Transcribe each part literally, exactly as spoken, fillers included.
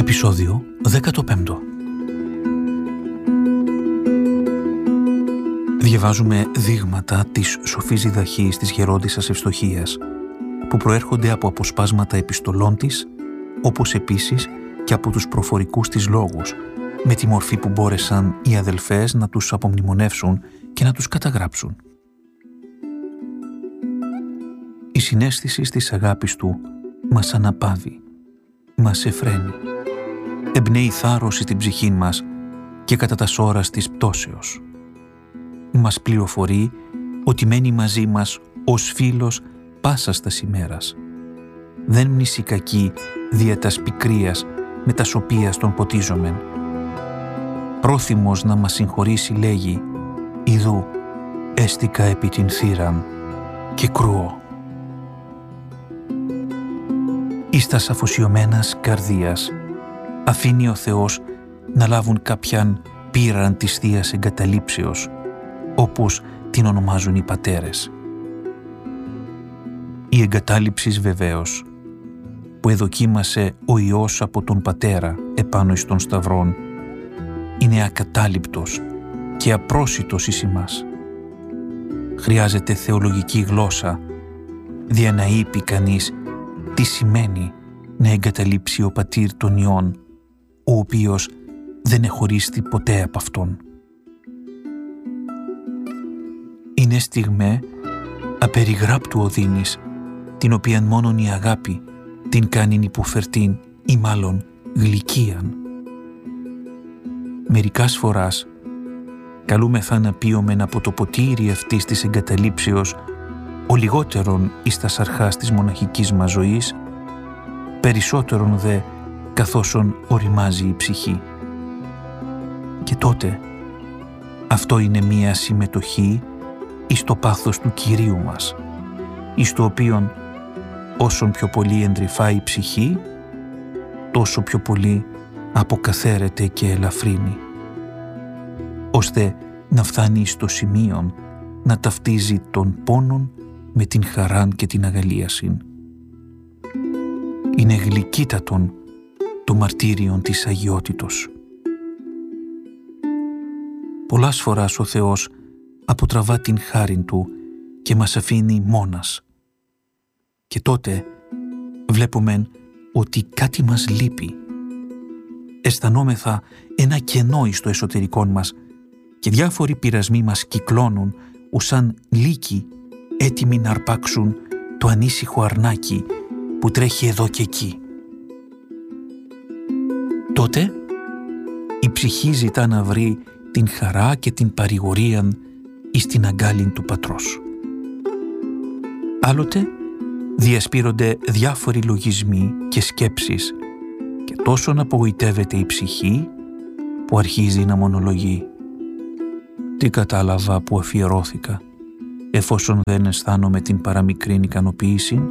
Επεισόδιο δεκαπέντε. Διαβάζουμε δείγματα της σοφής διδαχής της γερόντισσας Ευστοχίας που προέρχονται από αποσπάσματα επιστολών της, όπως επίσης και από τους προφορικούς της λόγους, με τη μορφή που μπόρεσαν οι αδελφές να τους απομνημονεύσουν και να τους καταγράψουν. Η συναίσθηση της αγάπης του μας αναπαύει, μας εφραίνει, εμπνέει θάρρος στην ψυχή μας και κατά τα σώρας της πτώσεως. Μας πληροφορεί ότι μένει μαζί μας ως φίλος πάσας τας ημέρας. Δεν μνησεί κακή δια τας πικρίας με τας οποίας τον ποτίζομεν. Πρόθυμος να μας συγχωρήσει λέγει «Ιδού έστικα επί την θύραν και κρούω». Εις τας αφοσιωμένας καρδίας αφήνει ο Θεός να λάβουν κάποιαν πήραν της Θείας εγκαταλείψεως, όπως την ονομάζουν οι πατέρες. Η εγκατάλειψης βεβαίως, που εδοκίμασε ο Υιός από τον Πατέρα επάνω εις των σταυρών, είναι ακατάληπτος και απρόσιτος εις ημάς. Χρειάζεται θεολογική γλώσσα, δια να είπε κανείς τι σημαίνει να εγκαταλείψει ο πατήρ των Υιών, ο οποίος δεν εχωρίστη ποτέ από αυτόν. Είναι στιγμέ απεριγράπτου οδύνης, την οποίαν μόνον η αγάπη την κάνειν υποφερτήν ή μάλλον γλυκίαν. Μερικάς φοράς καλούμεθα να πίωμεν από το ποτήρι αυτής της εγκαταλείψεως ο λιγότερον εις τας αρχάς της μοναχικής μας ζωής, περισσότερον δε καθόσον οριμάζει η ψυχή. Και τότε αυτό είναι μία συμμετοχή εις το πάθος του Κυρίου μας, εις το οποίον όσον πιο πολύ εντρυφάει η ψυχή, τόσο πιο πολύ αποκαθαίρεται και ελαφρύνει, ώστε να φτάνει στο σημείο να ταυτίζει τον πόνον με την χαράν και την αγαλίασιν. Είναι γλυκύτατον το μαρτύριον της αγιότητος. Πολλάς φοράς ο Θεός αποτραβά την χάριν Του και μας αφήνει μόνας. Και τότε βλέπουμε ότι κάτι μας λείπει. Αισθανόμεθα ένα κενό εις το εσωτερικό μας και διάφοροι πειρασμοί μας κυκλώνουν ως σαν λύκοι έτοιμοι να αρπάξουν το ανήσυχο αρνάκι που τρέχει εδώ και εκεί. Τότε η ψυχή ζητά να βρει την χαρά και την παρηγορίαν εις την αγκάλιν του πατρός. Άλλοτε διασπείρονται διάφοροι λογισμοί και σκέψεις και τόσο να απογοητεύεται η ψυχή που αρχίζει να μονολογεί. Τι κατάλαβα που αφιερώθηκα, εφόσον δεν αισθάνομαι την παραμικρήν ικανοποίηση?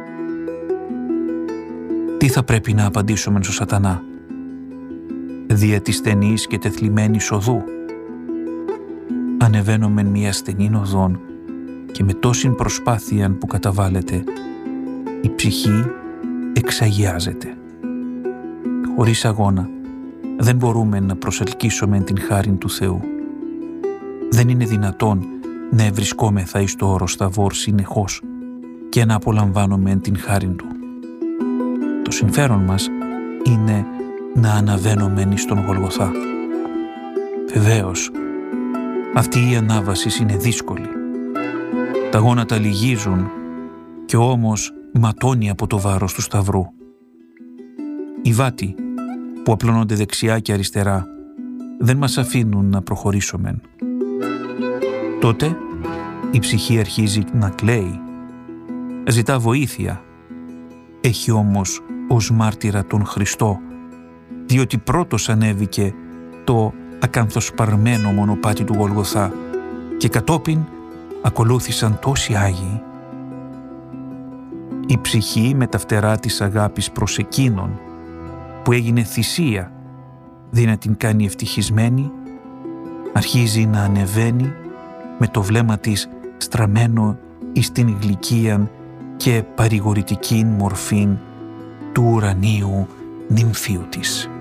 Τι θα πρέπει να απαντήσουμε στο σατανά? Δια της στενής και τεθλιμμένης οδού. Ανεβαίνομεν μια στενήν οδόν και με τόσην προσπάθειαν που καταβάλλεται, η ψυχή εξαγιάζεται. Χωρίς αγώνα δεν μπορούμε να προσελκύσουμε την χάριν του Θεού. Δεν είναι δυνατόν να ευρισκόμεθα εις το όρος Σταβόρ συνεχώς και να απολαμβάνουμε την χάριν Του. Το συμφέρον μας είναι να αναβαίνουμε εις τον Γολγοθά. Βεβαίως, αυτή η ανάβαση είναι δύσκολη. Τα γόνατα λυγίζουν και όμως ματώνει από το βάρος του Σταυρού. Οι βάτοι που απλώνονται δεξιά και αριστερά δεν μας αφήνουν να προχωρήσουμε. Τότε η ψυχή αρχίζει να κλαίει, ζητά βοήθεια. Έχει όμως ως μάρτυρα τον Χριστό, διότι πρώτος ανέβηκε το ακανθοσπαρμένο μονοπάτι του Γολγοθά και κατόπιν ακολούθησαν τόσοι Άγιοι. Η ψυχή με τα φτερά της αγάπης προς εκείνον που έγινε θυσία δι' να την κάνει ευτυχισμένη, αρχίζει να ανεβαίνει με το βλέμμα της στραμμένο εις την γλυκίαν και παρηγορητικήν μορφήν του ουρανίου νυμφίου της.